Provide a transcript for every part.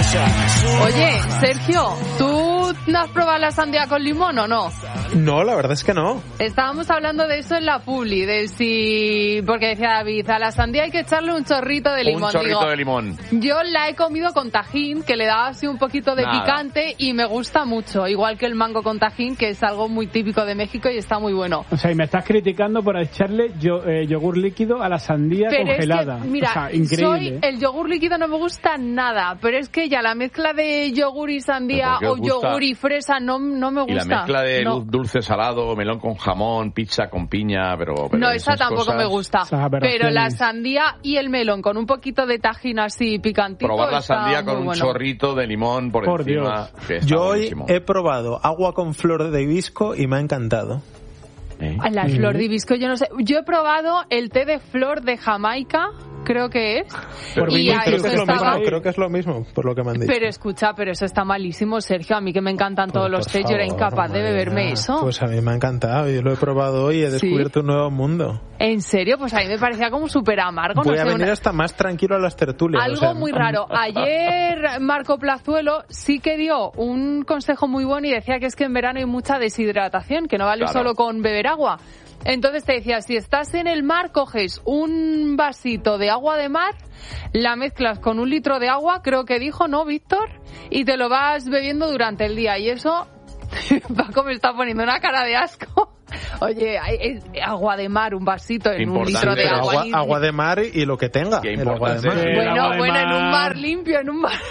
Oye, Sergio, ¿tú no has probado la sandía con limón o no? No, la verdad es que no. Estábamos hablando de eso en la publi, de si... Porque decía David, a la sandía hay que echarle un chorrito de limón. Un chorrito de limón. Yo la he comido con tajín, que le da así un poquito de picante y me gusta mucho. Igual que el mango con tajín, que es algo muy típico de México y está muy bueno. O sea, y me estás criticando por echarle yogur líquido a la sandía pero congelada. Es que, mira, o sea, increíble. El yogur líquido no me gusta nada, pero es que ya la mezcla de yogur y sandía o yogur y fresa no me gusta. Y la mezcla de dulce salado, melón con jamón, pizza con piña, pero no, esa tampoco cosas... me gusta. Pero la sandía y el melón con un poquito de tajín así picantito. Probar la sandía con un chorrito de limón por encima. Que yo hoy buenísimo. He probado agua con flor de hibisco y me ha encantado. La flor de hibisco, yo no sé. Yo he probado el té de flor de Jamaica, creo que es. Creo que es lo mismo, por lo que me han dicho. Pero escucha, pero eso está malísimo, Sergio. A mí que me encantan todos los tés, yo era incapaz de beberme eso. Pues a mí me ha encantado, yo lo he probado hoy y he descubierto un nuevo mundo. ¿En serio? Pues a mí me parecía como súper amargo. Voy a venir hasta más tranquilo a las tertulias. Algo muy raro. Ayer Marco Plazuelo sí que dio un consejo muy bueno y decía que es que en verano hay mucha deshidratación, que no vale solo con beber agua. Entonces te decía, si estás en el mar, coges un vasito de agua de mar, la mezclas con 1 litro de agua, creo que dijo, ¿no, Víctor? Y te lo vas bebiendo durante el día. Y eso, Paco me está poniendo una cara de asco. Oye, agua de mar, un vasito en importante, 1 litro de agua. Agua de mar y lo que tenga. El agua de mar. Bueno, en un mar limpio, en un mar.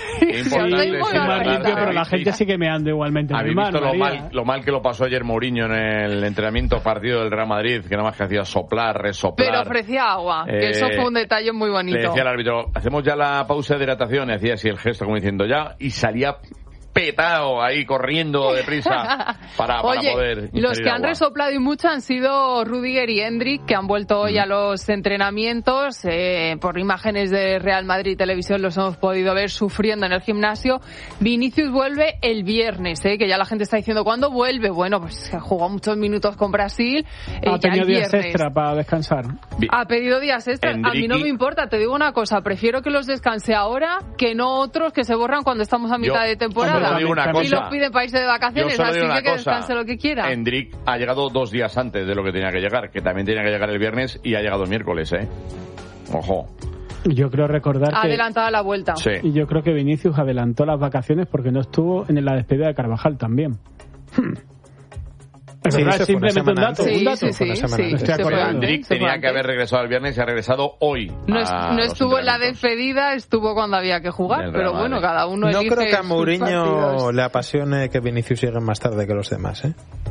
Pero la gente sigue meando igualmente en el mar. ¿Habéis visto lo mal que lo pasó ayer Mourinho en el entrenamiento partido del Real Madrid? Que nada más que hacía soplar, resoplar. Pero ofrecía agua, que eso fue un detalle muy bonito. Le decía al árbitro, hacemos ya la pausa de hidratación, y hacía así el gesto como diciendo ya, y salía petado ahí corriendo deprisa para poder los que han resoplado y mucho han sido Rüdiger y Endrick, que han vuelto hoy a los entrenamientos. Por imágenes de Real Madrid Televisión los hemos podido ver sufriendo en el gimnasio. Vinicius vuelve el viernes, que ya la gente está diciendo ¿cuándo vuelve? Bueno, pues jugó muchos minutos con Brasil. Ha tenido días extra para descansar. Ha pedido días extra. A mí no me importa, te digo una cosa, prefiero que los descanse ahora que no otros que se borran cuando estamos a mitad de temporada. Digo una cosa. Y los piden para irse de vacaciones, así que descanse lo que quiera. Endrick ha llegado 2 días antes de lo que tenía que llegar, que también tenía que llegar el viernes y ha llegado el miércoles, Ojo. Yo creo recordar ha adelantado la vuelta. Sí. Y yo creo que Vinicius adelantó las vacaciones porque no estuvo en la despedida de Carvajal también. Sí, simplemente un dato. Endrick tenía que haber regresado el viernes y ha regresado hoy. No estuvo en la despedida, estuvo cuando había que jugar, pero bueno, cada uno elige. No creo que a Mourinho partidos. le apasione que Vinicius llegue más tarde que los demás,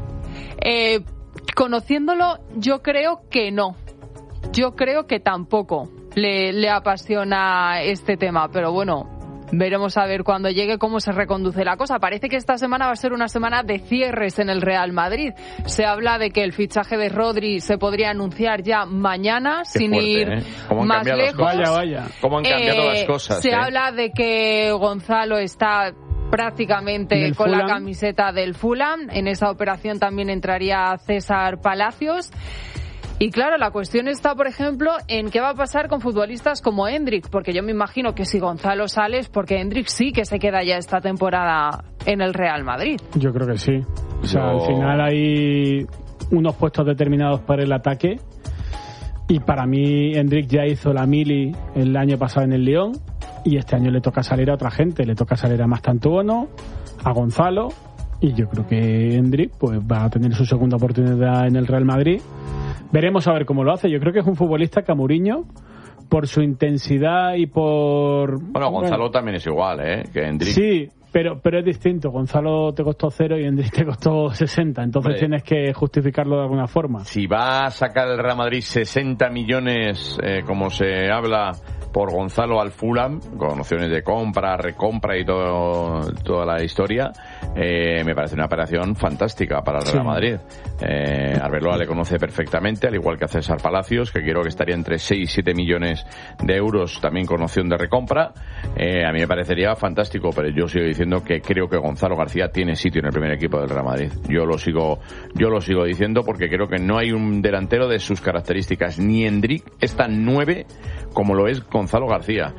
Conociéndolo, yo creo que no. Yo creo que tampoco le apasiona este tema, pero bueno, veremos a ver cuando llegue cómo se reconduce la cosa. Parece que esta semana va a ser una semana de cierres en el Real Madrid. Se habla de que el fichaje de Rodri se podría anunciar ya mañana, sin ir más lejos. Vaya. ¿Cómo han cambiado las cosas? Se habla de que Gonzalo está prácticamente con la camiseta del Fulham. En esa operación también entraría César Palacios. Y claro, la cuestión está, por ejemplo, en qué va a pasar con futbolistas como Endrick, porque yo me imagino que si Gonzalo sale es porque Endrick sí que se queda ya esta temporada en el Real Madrid. Yo creo que sí. O sea, al final hay unos puestos determinados para el ataque y para mí Endrick ya hizo la mili el año pasado en el Lyon y este año le toca salir a otra gente, le toca salir a Mastantuono, a Gonzalo, y yo creo que Endrick pues va a tener su segunda oportunidad en el Real Madrid. Veremos a ver cómo lo hace. Yo creo que es un futbolista que a Mourinho, por su intensidad y por... Bueno, Gonzalo también es igual, que Endrick. Sí, pero es distinto. Gonzalo te costó 0 y Endrick te costó 60. Entonces tienes que justificarlo de alguna forma. Si va a sacar el Real Madrid 60 millones, como se habla, por Gonzalo al Fulham, con opciones de compra, recompra y toda la historia, me parece una operación fantástica para el Real Madrid. Arbeloa le conoce perfectamente, al igual que a César Palacios, que creo que estaría entre 6 y 7 millones de euros, también con opción de recompra. A mí me parecería fantástico, pero yo sigo diciendo que creo que Gonzalo García tiene sitio en el primer equipo del Real Madrid. Yo lo sigo diciendo porque creo que no hay un delantero de sus características, ni Endrick es tan 9 como lo es Gonzalo Gonzalo García.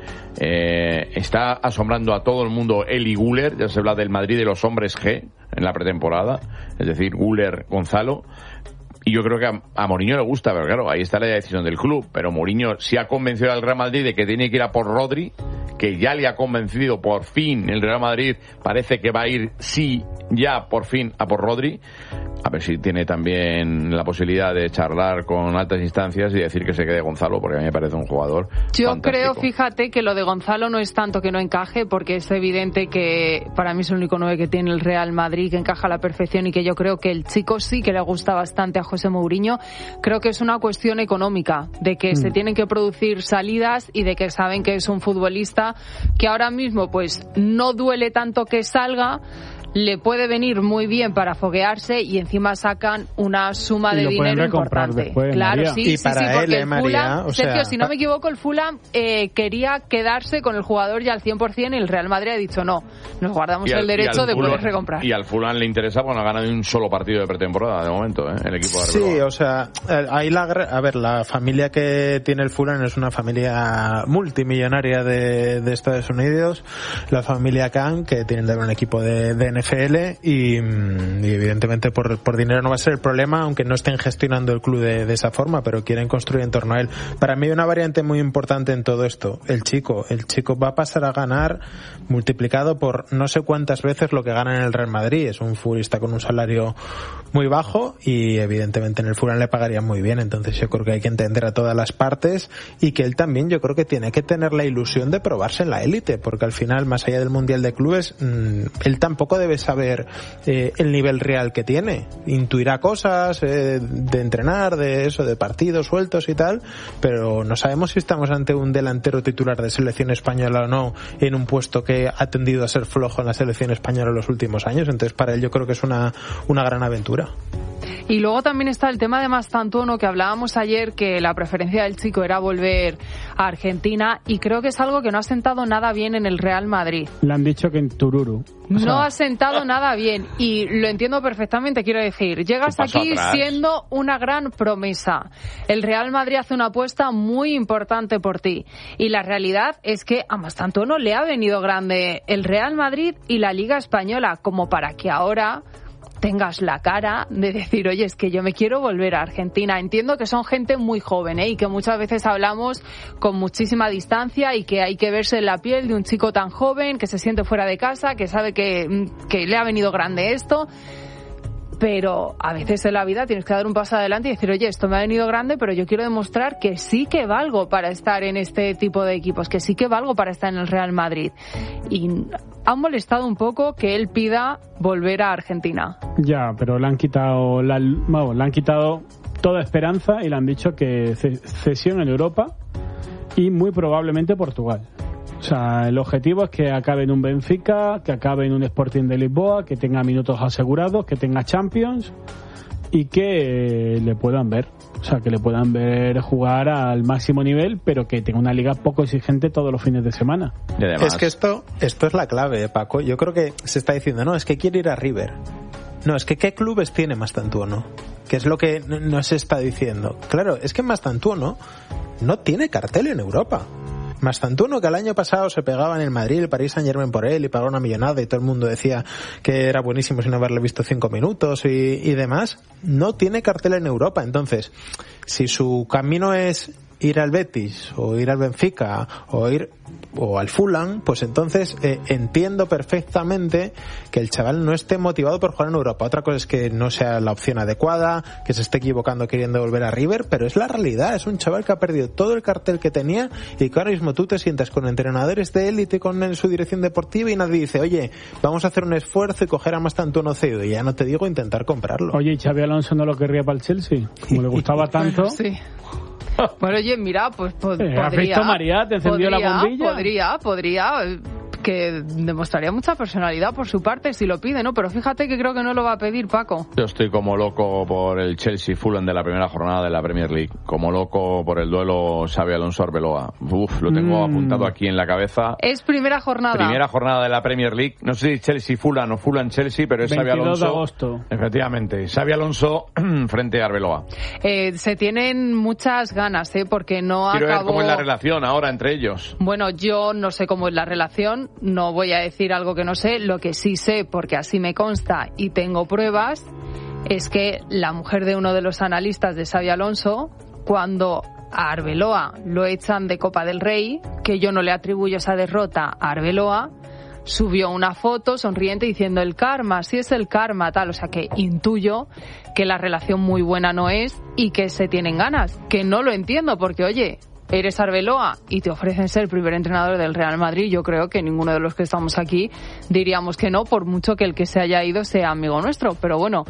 Está asombrando a todo el mundo Eli Güler, ya se habla del Madrid de los hombres G en la pretemporada, es decir, Güler, Gonzalo. Y yo creo que a Mourinho le gusta, pero claro, ahí está la decisión del club. Pero Mourinho sí ha convencido al Real Madrid de que tiene que ir a por Rodri, que ya le ha convencido por fin el Real Madrid, parece que va a ir ya por fin a por Rodri. A ver si tiene también la posibilidad de charlar con altas instancias y decir que se quede Gonzalo, porque a mí me parece un jugador fantástico. Creo, fíjate, que lo de Gonzalo no es tanto que no encaje, porque es evidente que para mí es el único 9 que tiene el Real Madrid, que encaja a la perfección, y que yo creo que el chico sí que le gusta bastante a José Mourinho. Creo que es una cuestión económica, de que se tienen que producir salidas y de que saben que es un futbolista que ahora mismo pues no duele tanto que salga, le puede venir muy bien para foguearse y encima sacan una suma de dinero importante. Después, claro, María. sí, y para porque él, el Fulham, María, o sea, Sergio, si no me equivoco, el Fulham quería quedarse con el jugador ya al 100% y el Real Madrid ha dicho no, nos guardamos el derecho de poder recomprar. Y al Fulham le interesa, bueno, ha ganado un solo partido de pretemporada de momento, el equipo de Arbeloa. Sí, o sea, ahí la familia que tiene el Fulham es una familia multimillonaria de Estados Unidos, la familia Khan, que tienen también un equipo de NFL y evidentemente por dinero no va a ser el problema, aunque no estén gestionando el club de esa forma, pero quieren construir en torno a él. Para mí hay una variante muy importante en todo esto, el chico va a pasar a ganar multiplicado por no sé cuántas veces lo que gana en el Real Madrid. Es un futbolista con un salario muy bajo y evidentemente en el Fulham le pagarían muy bien, entonces yo creo que hay que entender a todas las partes y que él también, yo creo que tiene que tener la ilusión de probarse en la élite, porque al final, más allá del Mundial de Clubes, él tampoco debe saber el nivel real que tiene. Intuirá cosas de entrenar, de partidos sueltos y tal, pero no sabemos si estamos ante un delantero titular de selección española o no, en un puesto que ha tendido a ser flojo en la selección española en los últimos años. Entonces para él yo creo que es una gran aventura. Y luego también está el tema de Mastantuono, que hablábamos ayer, que la preferencia del chico era volver a Argentina, y creo que es algo que no ha sentado nada bien en el Real Madrid. Le han dicho que en Tururu. No ha sentado nada bien, y lo entiendo perfectamente, quiero decir, llegas aquí siendo una gran promesa. El Real Madrid hace una apuesta muy importante por ti, y la realidad es que a Mastantuono le ha venido grande el Real Madrid y la Liga Española, como para que ahora tengas la cara de decir, oye, es que yo me quiero volver a Argentina. Entiendo que son gente muy joven, y que muchas veces hablamos con muchísima distancia y que hay que verse en la piel de un chico tan joven que se siente fuera de casa, que sabe que le ha venido grande esto. Pero a veces en la vida tienes que dar un paso adelante y decir, oye, esto me ha venido grande, pero yo quiero demostrar que sí que valgo para estar en este tipo de equipos, que sí que valgo para estar en el Real Madrid. Y ha molestado un poco que él pida volver a Argentina. Ya, pero le han quitado toda esperanza y le han dicho que cesión en Europa y muy probablemente Portugal. O sea, el objetivo es que acabe en un Benfica, que acabe en un Sporting de Lisboa, que tenga minutos asegurados, que tenga Champions y que le puedan ver. O sea, que le puedan ver jugar al máximo nivel, pero que tenga una liga poco exigente todos los fines de semana. Y además, es que esto es la clave, Paco. Yo creo que se está diciendo, no, es que quiere ir a River. No, es que ¿qué clubes tiene Mastantuono? Que es lo que no se está diciendo. Claro, es que Mastantuono no tiene cartel en Europa. Mastantuono, que el año pasado se pegaba en el Madrid, el Paris Saint-Germain por él y pagó una millonada y todo el mundo decía que era buenísimo sin haberle visto 5 minutos y demás, no tiene cartel en Europa. Entonces, si su camino es ir al Betis o ir al Benfica o al Fulham, pues entonces entiendo perfectamente que el chaval no esté motivado por jugar en Europa. Otra cosa es que no sea la opción adecuada, que se esté equivocando queriendo volver a River, pero es la realidad. Es un chaval que ha perdido todo el cartel que tenía y que ahora mismo tú te sientas con entrenadores de élite, con su dirección deportiva, y nadie dice, oye, vamos a hacer un esfuerzo y coger a Mastantuono cedido, y ya no te digo intentar comprarlo. Oye, ¿y Xabi Alonso no lo querría para el Chelsea? Como le gustaba tanto. Sí. Bueno, oye, mira, pues podría. ¿Has visto, María? ¿Te encendió la bombilla? Podría. que demostraría mucha personalidad por su parte si lo pide, ¿no? Pero fíjate que creo que no lo va a pedir, Paco. Yo estoy como loco por el Chelsea-Fulham de la primera jornada de la Premier League, como loco por el duelo Xabi Alonso-Arbeloa. Lo tengo apuntado aquí en la cabeza. Es primera jornada. Primera jornada de la Premier League. No sé si Chelsea-Fulham o Fulham-Chelsea, pero es Xabi Alonso. 22 de agosto. Efectivamente, Xabi Alonso frente a Arbeloa. Se tienen muchas ganas, porque no Quiero acabó... ver cómo es la relación ahora entre ellos. Bueno, yo no sé cómo es la relación, no voy a decir algo que no sé. Lo que sí sé, porque así me consta y tengo pruebas, es que la mujer de uno de los analistas de Xabi Alonso, cuando a Arbeloa lo echan de Copa del Rey, que yo no le atribuyo esa derrota a Arbeloa, subió una foto sonriente diciendo el karma, sí es el karma, tal. O sea que intuyo que la relación muy buena no es y que se tienen ganas, que no lo entiendo porque, oye, eres Arbeloa y te ofrecen ser el primer entrenador del Real Madrid. Yo creo que ninguno de los que estamos aquí diríamos que no, por mucho que el que se haya ido sea amigo nuestro. Pero bueno,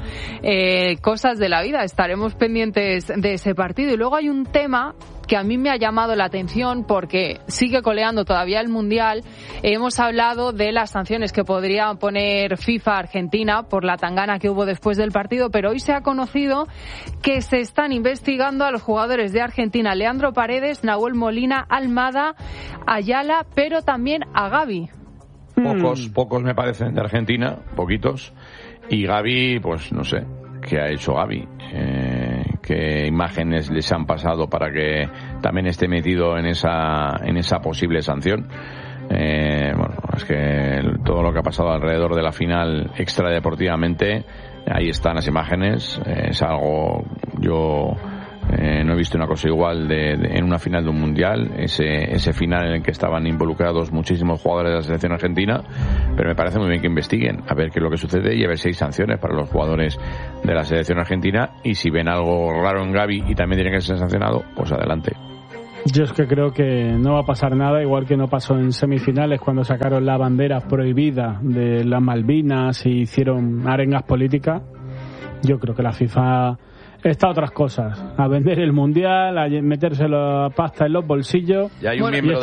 cosas de la vida, estaremos pendientes de ese partido. Y luego hay un tema que a mí me ha llamado la atención porque sigue coleando todavía el Mundial. Hemos hablado de las sanciones que podría poner FIFA a Argentina por la tangana que hubo después del partido, pero hoy se ha conocido que se están investigando a los jugadores de Argentina, Leandro Paredes, Nahuel Molina, Almada, Ayala, pero también a Gavi. Pocos me parecen de Argentina, poquitos. Y Gavi, pues no sé, ¿qué ha hecho Gavi? ¿Qué imágenes les han pasado para que también esté metido en esa posible sanción? Bueno, es que todo lo que ha pasado alrededor de la final extradeportivamente, ahí están las imágenes. Es algo, yo no he visto una cosa igual en una final de un mundial, ese final en el que estaban involucrados muchísimos jugadores de la selección argentina, pero me parece muy bien que investiguen a ver qué es lo que sucede y a ver si hay sanciones para los jugadores de la selección argentina, y si ven algo raro en Gavi y también tiene que ser sancionado, pues adelante. Yo es que creo que no va a pasar nada, igual que no pasó en semifinales cuando sacaron la bandera prohibida de las Malvinas y hicieron arengas políticas. Yo creo que la FIFA está a otras cosas, a vender el mundial, a meterse la pasta en los bolsillos. Ya hay un miembro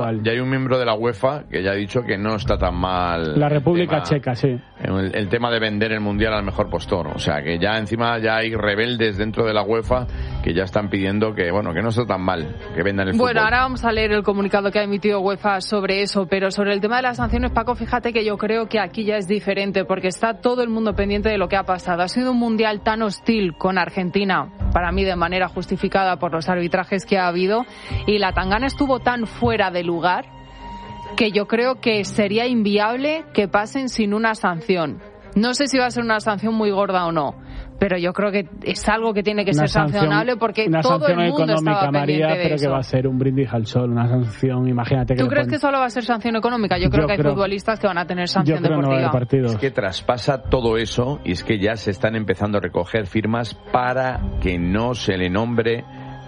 de la UEFA que ya ha dicho que no está tan mal la República Checa, sí, el tema de vender el mundial al mejor postor. O sea que ya encima ya hay rebeldes dentro de la UEFA que ya están pidiendo que no está tan mal que vendan el fútbol. Bueno, ahora vamos a leer el comunicado que ha emitido UEFA sobre eso, pero sobre el tema de las sanciones, Paco, fíjate que yo creo que aquí ya es diferente porque está todo el mundo pendiente de lo que ha pasado. Ha sido un mundial tan hostil con Argentina, para mí de manera justificada por los arbitrajes que ha habido, y la tangana estuvo tan fuera de lugar que yo creo que sería inviable que pasen sin una sanción. No sé si va a ser una sanción muy gorda o no, pero yo creo que es algo que tiene que ser sancionable porque todo el mundo estaba pendiente de pero eso. Que va a ser un brindis al sol, una sanción, imagínate. ¿Tú crees que solo va a ser sanción económica? Yo creo que hay futbolistas que van a tener sanción deportiva. Es que traspasa todo eso y es que ya se están empezando a recoger firmas para que no se le nombre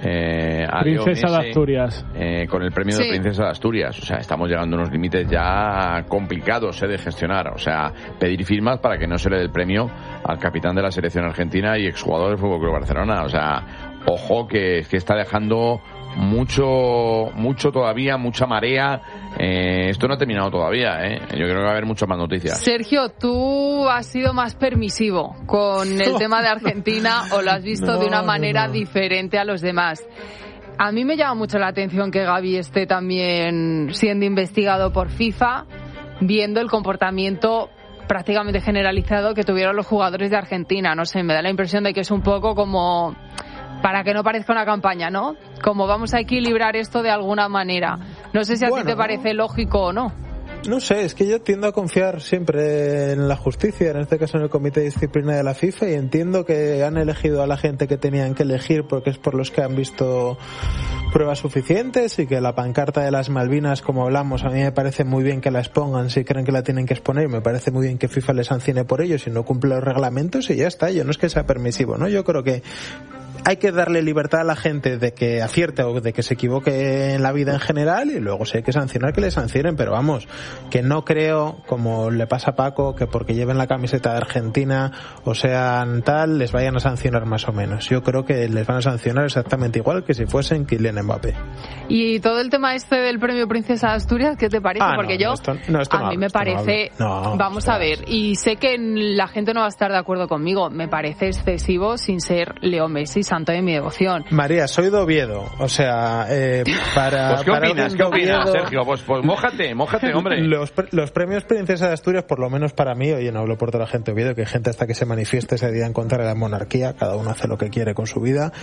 a Princesa Leo Messi, de Asturias con el premio de Princesa de Asturias. O sea, estamos llegando a unos límites ya complicados de gestionar. O sea, pedir firmas para que no se le dé el premio al capitán de la selección argentina y exjugador del Fútbol Club Barcelona. O sea, ojo que está dejando mucho todavía, mucha marea. Esto no ha terminado todavía, Yo creo que va a haber muchas más noticias. Sergio, ¿tú has sido más permisivo con el tema de Argentina o lo has visto de una manera diferente a los demás? A mí me llama mucho la atención que Gavi esté también siendo investigado por FIFA, viendo el comportamiento prácticamente generalizado que tuvieron los jugadores de Argentina. No sé, me da la impresión de que es un poco como para que no parezca una campaña, ¿no? Como vamos a equilibrar esto de alguna manera. No sé si a ti te parece lógico o no. No sé, es que yo tiendo a confiar siempre en la justicia, en este caso en el Comité de Disciplina de la FIFA, y entiendo que han elegido a la gente que tenían que elegir porque es por los que han visto pruebas suficientes, y que la pancarta de las Malvinas, como hablamos, a mí me parece muy bien que la expongan si creen que la tienen que exponer, me parece muy bien que FIFA les sancione por ello si no cumple los reglamentos, y ya está. Yo no es que sea permisivo, ¿no? Yo creo que hay que darle libertad a la gente de que acierte o de que se equivoque en la vida en general, y luego si hay que sancionar, que le sancionen, pero vamos, que no creo, como le pasa a Paco, que porque lleven la camiseta de Argentina o sean tal, les vayan a sancionar más o menos. Yo creo que les van a sancionar exactamente igual que si fuesen Kylian Mbappé. Y todo el tema del premio Princesa de Asturias, ¿qué te parece? Porque a mí me parece, vamos a ver, y sé que la gente no va a estar de acuerdo conmigo, me parece excesivo sin ser Leo Messi, santo de mi devoción. María, soy de Oviedo, o sea, pues ¿qué opinas, Sergio? Pues mójate, hombre. Los premios Princesa de Asturias, por lo menos para mí, oye, no hablo por toda la gente de Oviedo, que hay gente hasta que se manifieste ese día en contra de la monarquía, cada uno hace lo que quiere con su vida,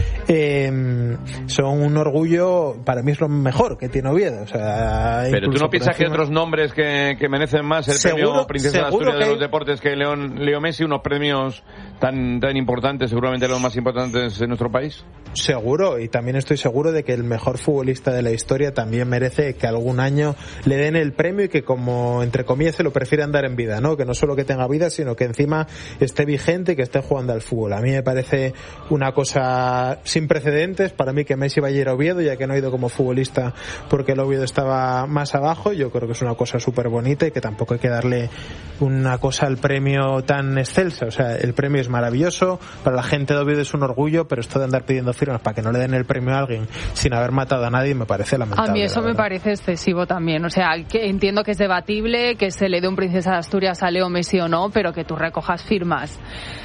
son un orgullo, para mí es lo mejor que tiene Oviedo, o sea, pero tú no piensas que hay otros nombres que merecen más el premio Princesa de Asturias de los deportes que Leo Messi, unos premios tan importantes, seguramente los más importantes en nuestro país? Seguro, y también estoy seguro de que el mejor futbolista de la historia también merece que algún año le den el premio y que, como entre comillas, se lo prefieran dar en vida, ¿no? Que no solo que tenga vida, sino que encima esté vigente y que esté jugando al fútbol. A mí me parece una cosa sin precedentes para mí que Messi vaya a ir a Oviedo, ya que no ha ido como futbolista porque el Oviedo estaba más abajo. Yo creo que es una cosa súper bonita y que tampoco hay que darle una cosa al premio tan excelsa. O sea, el premio es maravilloso, para la gente de Oviedo es un orgullo, pero esto de andar pidiendo firmas para que no le den el premio a alguien sin haber matado a nadie me parece lamentable. A mí eso me parece excesivo también. O sea, que entiendo que es debatible que se le dé un Princesa de Asturias a Leo Messi o no, pero que tú recojas firmas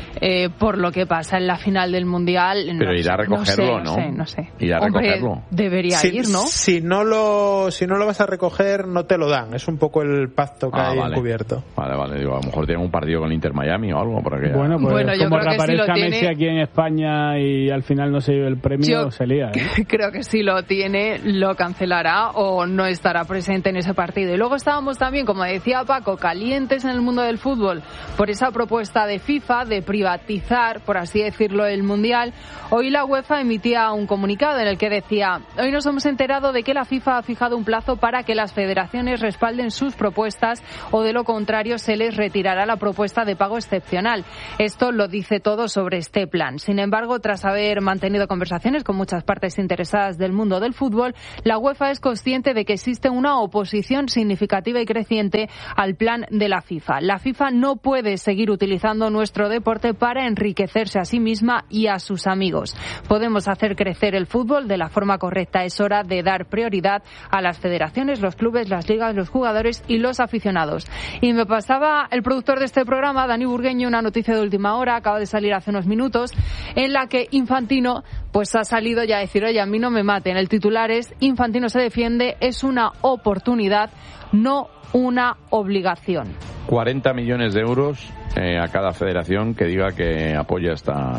por lo que pasa en la final del Mundial. Pero irá a recogerlo, no sé. Irá a recogerlo. Debería ir, ¿no? Si no lo vas a recoger, no te lo dan. Es un poco el pacto que hay encubierto. Vale. Digo, a lo mejor tienen un partido con el Inter Miami o algo por aquella. Bueno, yo como creo que sí lo tiene. Messi aquí en España y al final no se lleve el premio, se lía, Creo que si lo tiene, lo cancelará o no estará presente en ese partido. Y luego estábamos también, como decía Paco, calientes en el mundo del fútbol por esa propuesta de FIFA de privatizar, por así decirlo, el Mundial. Hoy la UEFA emitía un comunicado en el que decía: hoy nos hemos enterado de que la FIFA ha fijado un plazo para que las federaciones respalden sus propuestas, o de lo contrario se les retirará la propuesta de pago excepcional. Esto lo dice todo sobre este plan. Sin embargo, tras haber mantenido conversaciones con muchas partes interesadas del mundo del fútbol, la UEFA es consciente de que existe una oposición significativa y creciente al plan de la FIFA. La FIFA no puede seguir utilizando nuestro deporte para enriquecerse a sí misma y a sus amigos. Podemos hacer crecer el fútbol de la forma correcta. Es hora de dar prioridad a las federaciones, los clubes, las ligas, los jugadores y los aficionados. Y me pasaba el productor de este programa, Dani Burgueño, una noticia de última hora, acaba de salir hace unos minutos, en la que Infantino pues ha salido ya a decir: oye, a mí no me maten. El titular es: Infantino se defiende, es una oportunidad, no una obligación. 40 millones de euros a cada federación que diga que apoya esta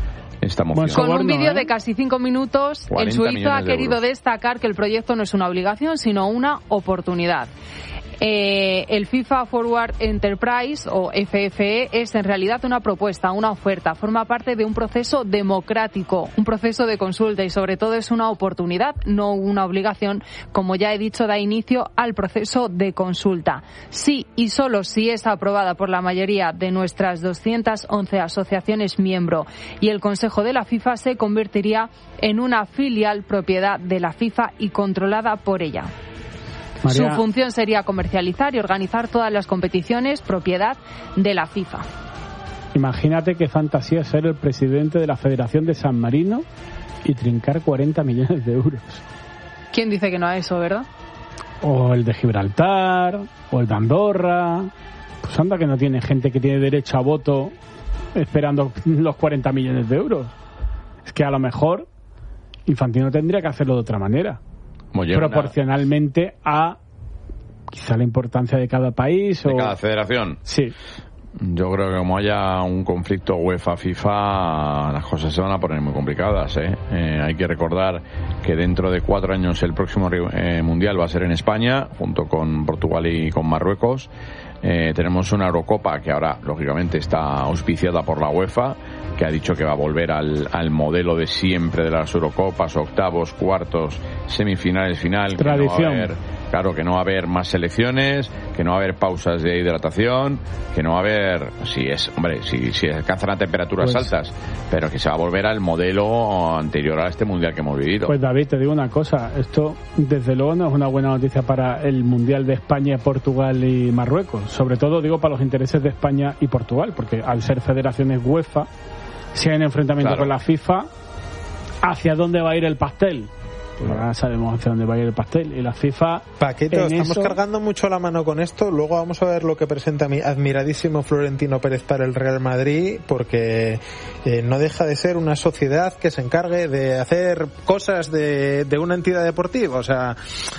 moción. Con un vídeo de casi 5 minutos, el suizo ha querido destacar que el proyecto no es una obligación, sino una oportunidad. El FIFA Forward Enterprise, o FFE, es en realidad una propuesta, una oferta. Forma parte de un proceso democrático, un proceso de consulta, y sobre todo es una oportunidad, no una obligación. Como ya he dicho, da inicio al proceso de consulta. Sí, y solo si es aprobada por la mayoría de nuestras 211 asociaciones miembro y el Consejo de la FIFA, se convertiría en una filial propiedad de la FIFA y controlada por ella. María, su función sería comercializar y organizar todas las competiciones, propiedad de la FIFA. Imagínate qué fantasía ser el presidente de la Federación de San Marino y trincar 40 millones de euros. ¿Quién dice que no a eso, verdad? O el de Gibraltar, o el de Andorra. Pues anda que no tiene gente que tiene derecho a voto esperando los 40 millones de euros. Es que a lo mejor Infantino tendría que hacerlo de otra manera. Proporcionalmente a quizá la importancia de cada país de cada federación. Sí. Yo creo que como haya un conflicto UEFA-FIFA, las cosas se van a poner muy complicadas, hay que recordar que dentro de 4 años el próximo Mundial va a ser en España, junto con Portugal y con Marruecos. Tenemos una Eurocopa que ahora, lógicamente, está auspiciada por la UEFA, que ha dicho que va a volver al modelo de siempre de las Eurocopas, octavos, cuartos, semifinales, final. Tradición. Claro, que no va a haber más selecciones, que no va a haber pausas de hidratación, que no va a haber, si alcanzan a temperaturas altas, pero que se va a volver al modelo anterior a este mundial que hemos vivido. Pues David, te digo una cosa, esto desde luego no es una buena noticia para el mundial de España, Portugal y Marruecos, sobre todo digo para los intereses de España y Portugal, porque al ser federaciones UEFA, si hay un enfrentamiento con la FIFA, ¿hacia dónde va a ir el pastel? Pues ahora sabemos hacia dónde va a ir el pastel. Y la FIFA... Paquito, estamos cargando mucho la mano con esto. Luego vamos a ver lo que presenta mi admiradísimo Florentino Pérez para el Real Madrid, porque no deja de ser una sociedad que se encargue de hacer cosas de una entidad deportiva. O sea,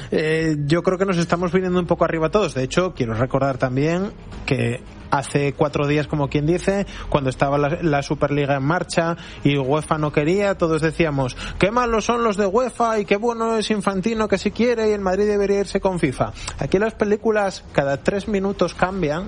yo creo que nos estamos viniendo un poco arriba todos. De hecho, quiero recordar también que hace 4 días, como quien dice, cuando estaba la Superliga en marcha y UEFA no quería, todos decíamos qué malos son los de UEFA y qué bueno es Infantino, que si quiere, y el Madrid debería irse con FIFA. Aquí las películas cada 3 minutos cambian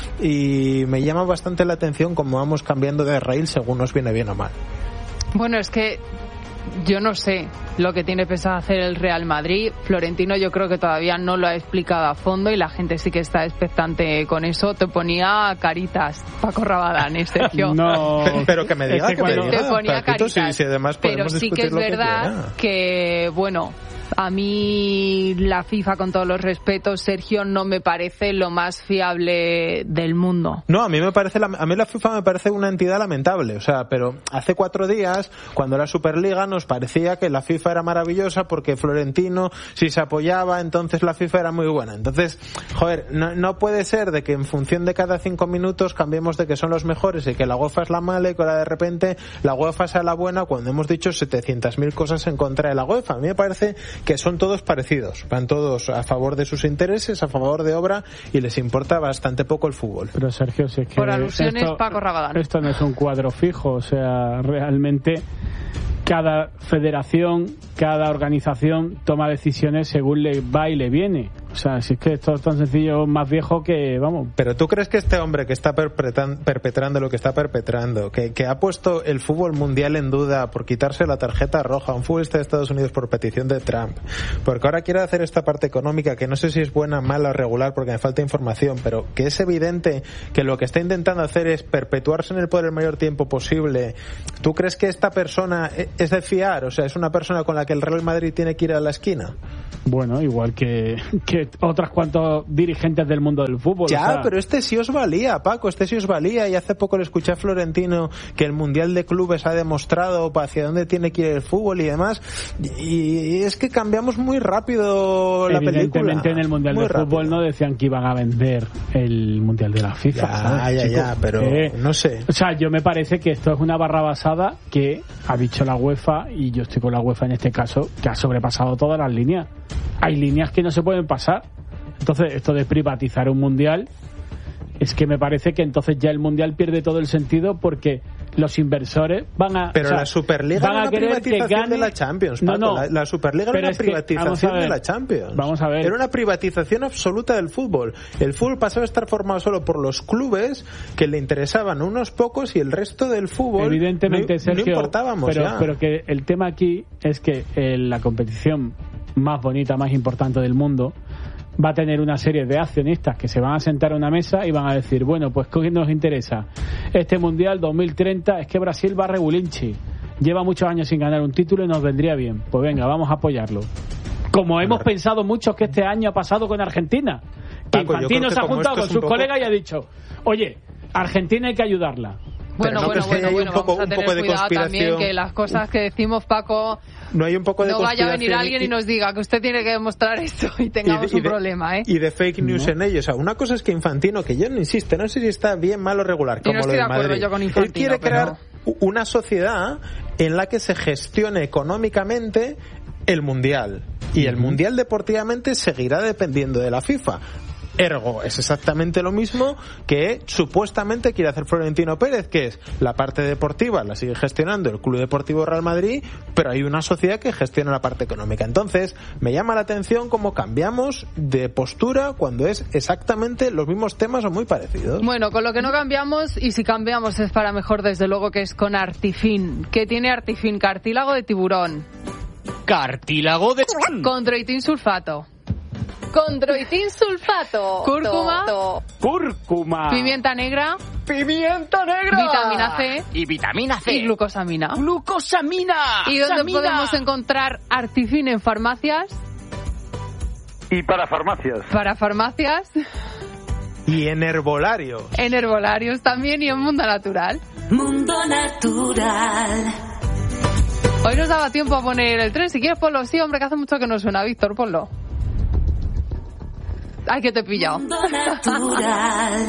y me llama bastante la atención cómo vamos cambiando de raíl según nos viene bien o mal. Bueno, es que yo no sé lo que tiene pensado hacer el Real Madrid. Florentino yo creo que todavía no lo ha explicado a fondo y la gente sí que está expectante con eso. Te ponía caritas, Paco Rabadán, Sergio. No, pero que me diga que me diga. Te ponía Paquito, caritas, si además pero sí que es verdad que, bueno, a mí la FIFA, con todos los respetos, Sergio, no me parece lo más fiable del mundo. No, a mí la FIFA me parece una entidad lamentable, o sea, pero hace 4 días, cuando la Superliga, nos parecía que la FIFA era maravillosa porque Florentino, si se apoyaba, entonces la FIFA era muy buena. Entonces, joder, no puede ser de que en función de cada 5 minutos cambiemos de que son los mejores y que la UEFA es la mala y que ahora de repente la UEFA sea la buena, cuando hemos dicho 700.000 cosas en contra de la UEFA. A mí me parece que son todos parecidos, van todos a favor de sus intereses, a favor de obra, y les importa bastante poco el fútbol. Pero Sergio, si es que por alusiones, Paco Rabadán. Esto no es un cuadro fijo, o sea, realmente cada federación, cada organización toma decisiones según le va y le viene. O sea, si es que esto es tan sencillo, más viejo que, vamos. Pero ¿tú crees que este hombre que está perpetrando lo que está perpetrando, que ha puesto el fútbol mundial en duda por quitarse la tarjeta roja a un futbolista de Estados Unidos por petición de Trump, porque ahora quiere hacer esta parte económica que no sé si es buena, mala o regular porque me falta información, pero que es evidente que lo que está intentando hacer es perpetuarse en el poder el mayor tiempo posible? ¿Tú crees que esta persona es de fiar? O sea, ¿es una persona con la que el Real Madrid tiene que ir a la esquina? Bueno, igual que otras cuantos dirigentes del mundo del fútbol. Ya, o sea, pero este sí os valía, Paco, este sí os valía, y hace poco le escuché a Florentino que el Mundial de Clubes ha demostrado hacia dónde tiene que ir el fútbol y demás, y es que cambiamos muy rápido la película. Evidentemente en el Mundial de Fútbol no decían que iban a vender el Mundial de la FIFA. Ya, pero no sé. O sea, yo me parece que esto es una barra basada que ha dicho la UEFA, y yo estoy con la UEFA en este caso, que ha sobrepasado todas las líneas. Hay líneas que no se pueden pasar. Entonces, esto de privatizar un mundial, es que me parece que entonces ya el mundial pierde todo el sentido, porque los inversores van a... Pero la Superliga era una privatización de la Champions, Paco. No. La Superliga era una privatización de la Champions. Vamos a ver. Era una privatización absoluta del fútbol. El fútbol pasaba a estar formado solo por los clubes, que le interesaban unos pocos, y el resto del fútbol evidentemente, Sergio, no importábamos pero que el tema aquí es que la competición más bonita, más importante del mundo, va a tener una serie de accionistas que se van a sentar a una mesa y van a decir, bueno, pues ¿qué nos interesa? Este Mundial 2030, es que Brasil va a regulinchi, lleva muchos años sin ganar un título y nos vendría bien, pues venga, vamos a apoyarlo. Como hemos pensado muchos que este año ha pasado con Argentina, que Paco, Infantino se ha juntado con sus colegas y ha dicho, oye, Argentina hay que ayudarla. Bueno, vamos a tener cuidado también, que las cosas que decimos, Paco, no hay un poco de vaya a venir alguien y nos diga que usted tiene que demostrar esto y tengamos un problema, ¿eh? Y de fake news en ello. O sea, una cosa es que Infantino, que yo no insisto, no sé si está bien, mal o regular, como lo del Madrid. Él quiere crear una sociedad en la que se gestione económicamente el Mundial. Y el Mundial deportivamente seguirá dependiendo de la FIFA. Ergo, es exactamente lo mismo que supuestamente quiere hacer Florentino Pérez, que es la parte deportiva la sigue gestionando el Club Deportivo Real Madrid, pero hay una sociedad que gestiona la parte económica. Entonces, me llama la atención cómo cambiamos de postura cuando es exactamente los mismos temas o muy parecidos. Bueno, con lo que no cambiamos, y si cambiamos es para mejor, desde luego, que es con Artifin. ¿Qué tiene Artifin? Cartílago de tiburón. Cartílago de... Chondroitin sulfato. Condroitin sulfato. Cúrcuma. Cúrcuma. Pimienta negra. ¡Pimienta negra! Vitamina C. Y vitamina C. Y glucosamina. ¡Glucosamina! ¿Y dónde Samina. podemos encontrar Artifin en farmacias? Y para farmacias. Para farmacias. Y en herbolarios. En herbolarios también y en Mundo Natural. Mundo Natural. Hoy nos daba tiempo a poner el tren. Si quieres ponlo, sí, hombre, que hace mucho que no suena. Víctor, ponlo. Ay, que te he pillado. Mundo Natural.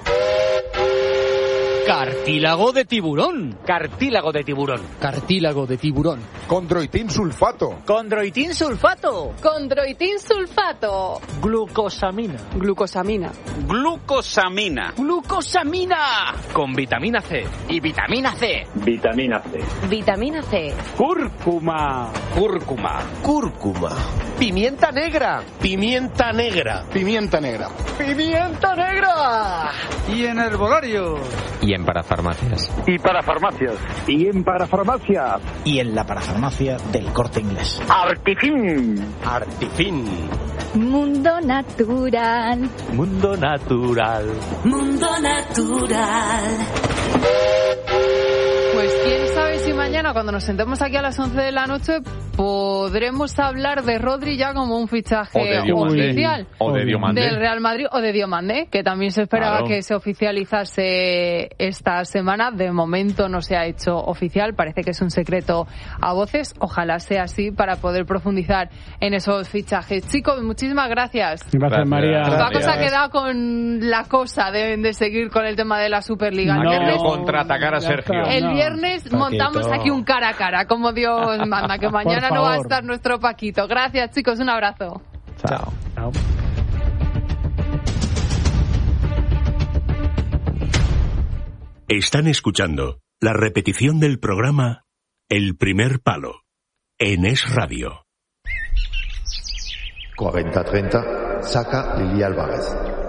Cartílago de tiburón. Cartílago de tiburón. Cartílago de tiburón. Condroitin sulfato. Condroitin sulfato. Condroitin sulfato. Glucosamina. Glucosamina. Glucosamina. Glucosamina. Con vitamina C. Y vitamina C. Vitamina C. Vitamina C. Cúrcuma. Cúrcuma. Cúrcuma. Pimienta negra. Pimienta negra. Pimienta negra. Pimienta negra. Y en herbolarios. Y en parafarmacias. Y para farmacias. Y en parafarmacias. Y en la parafarmacia del Corte Inglés. Artifin. Artifin. Mundo Natural. Mundo Natural. Mundo Natural. Pues quién sabe si mañana, cuando nos sentemos aquí a las 11 de la noche, podremos hablar de Rodri ya como un fichaje oficial. O de Diomandé. Del Real Madrid o de Diomandé, que también se esperaba Claro. que se oficializase esta semana. De momento no se ha hecho oficial, parece que es un secreto a voces. Ojalá sea así para poder profundizar en esos fichajes. Chicos, muchísimas gracias. Gracias, María. Paco se ha quedado con la cosa de seguir con el tema de la Superliga. Ha querido No. contraatacar a Sergio. El viernes montamos aquí un cara a cara, como Dios manda, que mañana no va a estar nuestro Paquito. Gracias, chicos, un abrazo. Chao. Chao. Están escuchando la repetición del programa El Primer Palo en Es Radio. 40-30, saca Lili Álvarez.